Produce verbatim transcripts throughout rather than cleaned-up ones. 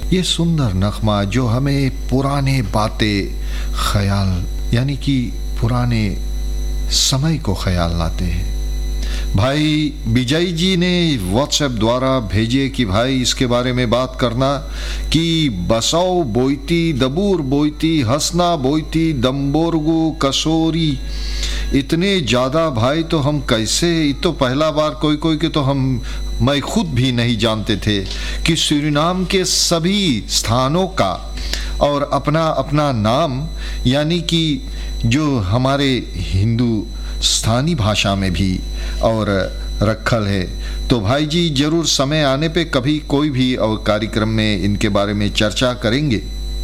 ये सुंदर नगमा जो हमें पुराने बातें ख्याल यानी कि पुराने समय को ख्याल लाते हैं। भाई विजय जी ने व्हाट्सएप द्वारा भेजे कि भाई इसके बारे में बात करना कि बसाओ बोईती दबूर बोईती हंसना बोईती दम्बोरगु कसोरी, इतने ज़्यादा भाई तो हम कैसे, तो पहला बार कोई कोई के तो हम मैं खुद भी नहीं जानते थे कि सूरीनाम के सभी स्थानों का और अपना अपना नाम यानी कि जो हमारे हिंदू स्थानीय भाषा में भी और रखल है। तो भाई जी जरूर समय आने पे कभी कोई भी और कार्यक्रम में इनके बारे में चर्चा करेंगे।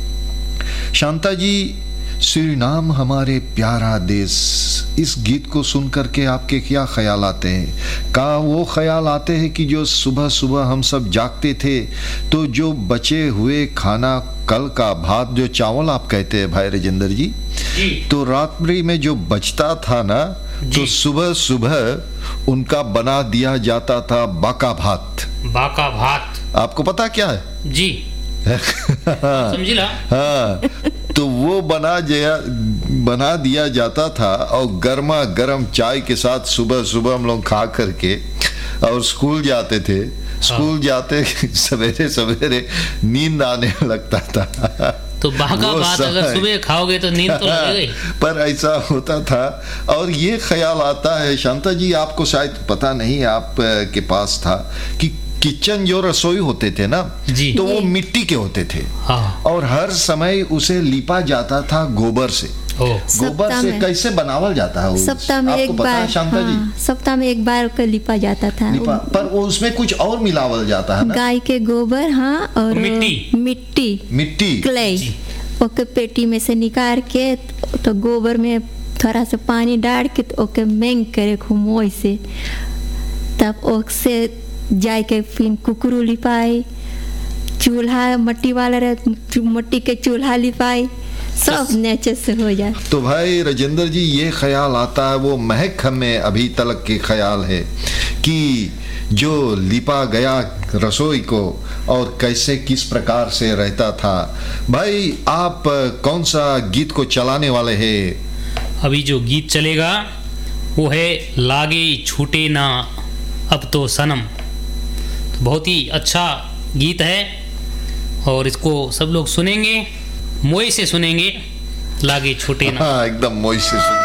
शांता जी, सूरीनाम हमारे प्यारा देश, इस गीत को सुन करके आपके क्या ख्याल आते हैं? का वो ख्याल आते हैं कि जो सुबह सुबह हम सब जागते थे तो जो बचे हुए खाना, कल का भात जो चावल आप कहते हैं भाई राजेंद्र जी, जी। तो रात्रि में जो बचता था ना तो सुबह सुबह उनका बना दिया जाता था बाका भात। बाका भात आपको पता क्या है? जी समझिला। हाँ, तो वो बना जया बना दिया जाता था और गर्मा गर्म चाय के साथ सुबह सुबह हम लोग खा करके और स्कूल जाते थे। स्कूल जाते सवेरे सवेरे नींद आने लगता था। तो बाका भात अगर सुबह खाओगे तो नींद तो लगेगी। पर ऐसा होता था। और ये ख्याल आता है शांता जी, आपको शायद पता नहीं, आप के पास था कि किचन जो रसोई होते थे ना तो वो मिट्टी के होते थे। हाँ। और हर समय उसे लिपा जाता था गोबर से। गोबर से कैसे बनावल जाता है? सप्ताह में एक बार, शांता हाँ, जी सप्ताह में एक बार कर लिपा जाता था। लिपा, पर वो उसमें कुछ और मिलावल जाता है ना? गाय के गोबर, हाँ, और मिट्टी मिट्टी मिट्टी क्ले ओके पेटी में से निकाल के तो गोबर में थोड़ा सा पानी डाल के तो ओके मेंग करे घुमोई से, तब ओसे जाए के फिर कुकरू लिपाई, चूल्हा मट्टी वाला रहे मट्टी के चूल्हा लिपाई, सब नेचर से हो जाए। तो भाई राजेंद्र जी ये ख्याल आता है, वो महक हमें अभी तक के ख्याल है कि जो लिपा गया रसोई को और कैसे किस प्रकार से रहता था। भाई आप कौन सा गीत को चलाने वाले हैं? अभी जो गीत चलेगा वो है लागे छूटे ना अब तो सनम। तो बहुत ही अच्छा गीत है और इसको सब लोग सुनेंगे, मोए से सुनेंगे, लागे छूटे ना। हाँ, एकदम मोए से सुनेंगे।